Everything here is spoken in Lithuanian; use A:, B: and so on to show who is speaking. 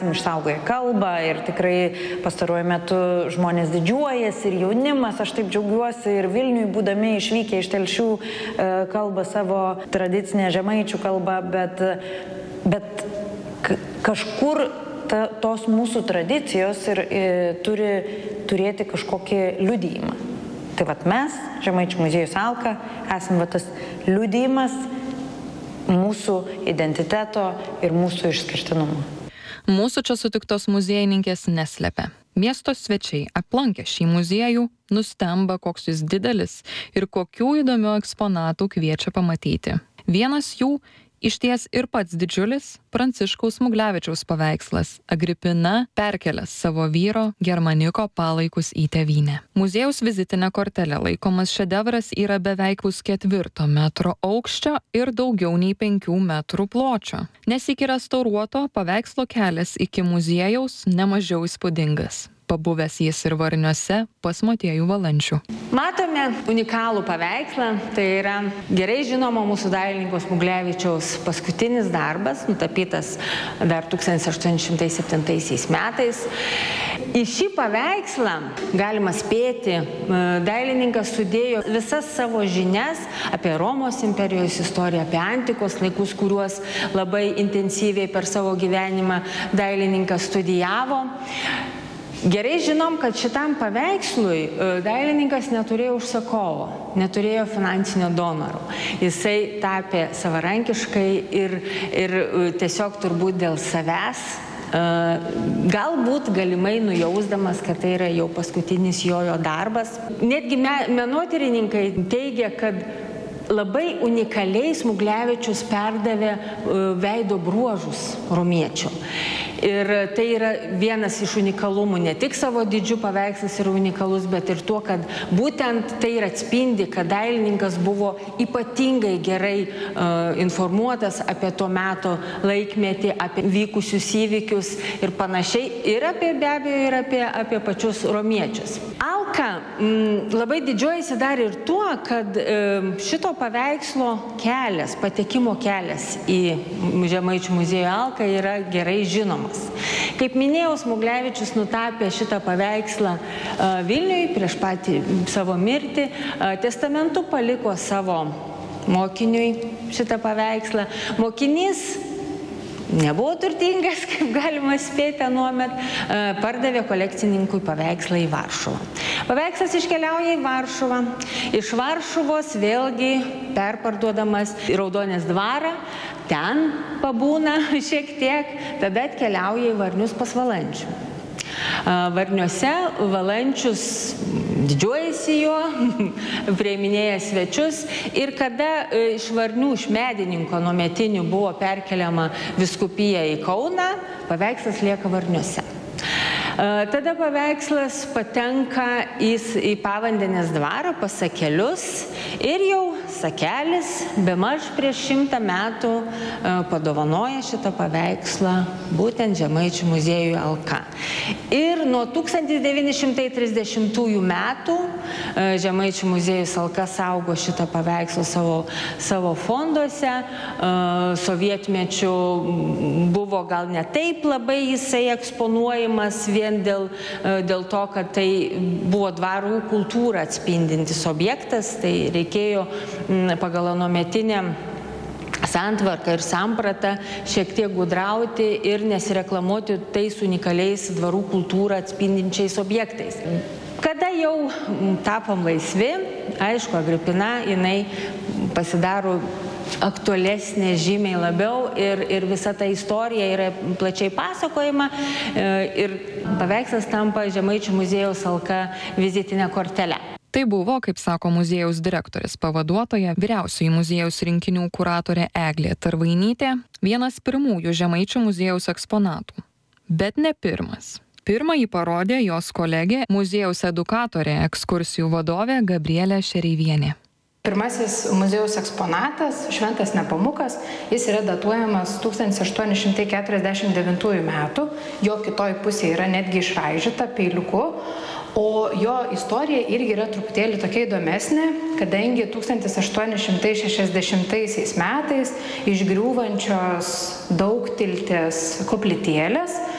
A: Išsaugoja kalbą ir tikrai pastaruoju metu žmonės didžiuojasi ir jaunimas, aš taip džiaugiuosi, ir Vilniui būdami išvykę iš Telšių kalba savo tradicinę žemaičių kalbą, bet kažkur tos mūsų tradicijos ir turi turėti kažkokį liudijimą. Tai vat mes, Žemaičių muziejus Alka, esame tas liudijimas mūsų identiteto ir mūsų išskirtinumo.
B: Mūsų čia sutiktos muziejininkės neslepia. Miesto svečiai aplankę šį muziejų nustemba, koks jis didelis ir kokių įdomių eksponatų kviečia pamatyti. Vienas jų išties ir pats didžiulis Pranciškaus Smuglevičiaus paveikslas Agripina perkėlęs savo vyro Germaniko palaikus į tėvynę. Muziejaus vizitinė kortelė laikomas šedevras yra beveik 4 metro aukščio ir daugiau nei 5 metrų pločio. Nesiki restauruoto paveikslo kelias iki muziejaus nemažiau įspūdingas. Pabuvęs jis ir Varniuose pas Motiejų Valančių.
C: Matome unikalų paveikslą, tai yra gerai žinomo mūsų dailininko Smuglevičiaus paskutinis darbas, nutapytas dar 1807 metais. Į šį paveikslą, galima spėti, dailininkas sudėjo visas savo žinias apie Romos imperijos istoriją, apie antikos laikus, kuriuos labai intensyviai per savo gyvenimą dailininkas studijavo. Gerai žinom, kad šitam paveikslui dailininkas neturėjo užsakovo, neturėjo finansinio donoro. Jisai tapė savarankiškai ir tiesiog turbūt dėl savęs, galbūt galimai nujausdamas, kad tai yra jau paskutinis jojo darbas. Netgi menotyrininkai teigia, kad labai unikaliai Smuglevičius perdavė veido bruožus romiečio. Ir tai yra vienas iš unikalumų, ne tik savo didžiu paveikslas yra unikalus, bet ir tuo, kad būtent tai ir atspindi, kad dailininkas buvo ypatingai gerai informuotas apie to meto laikmetį, apie vykusius įvykius ir panašiai, ir apie, be abejo, ir apie pačius romiečius. Alka labai didžiuojasi dar ir tuo, kad šito paveikslo kelias, patekimo kelias į Žemaičių muziejų Alką yra gerai žinomas. Kaip minėjau, Smuglevičius nutapė šitą paveikslą Vilniui prieš patį savo mirtį. Testamentu paliko savo mokiniui šitą paveikslą. Mokinys nebuvo turtingas, kaip galima spėti anuomet, pardavė kolekcininkui paveikslą į Varšuvą. Paveikslas iškeliauja į Varšuvą. Iš Varšuvos vėlgi perparduodamas į Raudonės dvarą, ten pabūna šiek tiek, tada atkeliauja į Varnius pas Valančių. Varniuose Valančius didžiuojasi jo, priiminėja svečius ir kada iš Varnių, iš medininko nuometinių buvo perkeliama vyskupija į Kauną, paveikslas lieka Varniuose. Tada paveikslas patenka į Pavandenės dvarą pas Sakelius ir jau Sakelis bemaž prieš 100 metų padovanoja šitą paveikslą būtent Žemaičių muziejui Alka. Ir nuo 1930 metų Žemaičių muziejus Alka saugo šitą paveikslą savo fonduose. Sovietmečiu buvo gal ne taip labai jisai eksponuojamas vien dėl to, kad tai buvo dvarų kultūrą atspindintis objektas, tai reikėjo pagal anuometinę santvarką ir sampratą šiek tiek gudrauti ir nesireklamuoti tais unikaliais dvarų kultūrą atspindinčiais objektais. Kada jau tapom laisvi, aišku, Agripina, jinai pasidaro aktualesnė žymiai labiau ir visa ta istorija yra plačiai pasakojama ir paveikslas tampa Žemaičių muziejaus Alka vizitinė kortelė.
B: Tai buvo, kaip sako muziejaus direktorės pavaduotoja, vyriausioji muziejaus rinkinių kuratorė Eglė Tarvainytė, vienas pirmųjų Žemaičių muziejaus eksponatų. Bet ne pirmas. Pirmąjį parodė jos kolegė, muziejaus edukatorė, ekskursijų vadovė Gabrielė Šereivienė.
D: Pirmasis muziejaus eksponatas, Šventas Nepomukas, jis yra datuojamas 1849 metų, jo kitoj pusėje yra netgi išraižyta peiliuku, o jo istorija irgi yra truputėlį tokia įdomesnė, kadangi 1860 metais išgriūvančios daugtiltės koplytėlės